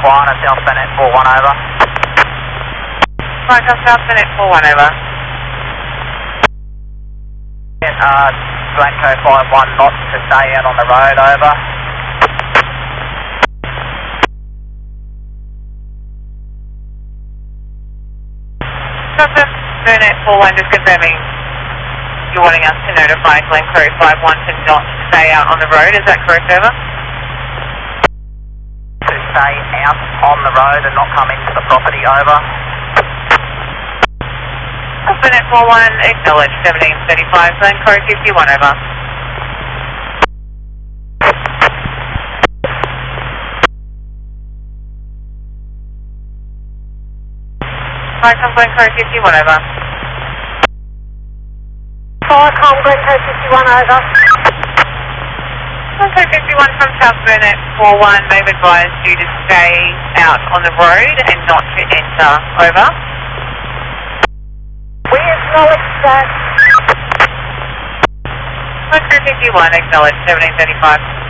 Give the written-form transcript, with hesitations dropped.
and South Bennett 41 over. Right, South Bennett 41 over. Blanco 51 knots to stay out on the road, over. South Bennett 41, just confirming you're wanting us to notify Glencoe 51 to not stay out on the road, is that correct, over? To stay out on the road and not come into the property, over. South Bennett 41, acknowledge 1735, Glencoe 51 over. Right, Glencoe 51 over. Viacom Glencoe 51 over. Glencoe 51 from South Bennett 41, they've advised you to stay out on the road and not to enter, over. We acknowledge that. Glencoe 51, acknowledge 1735.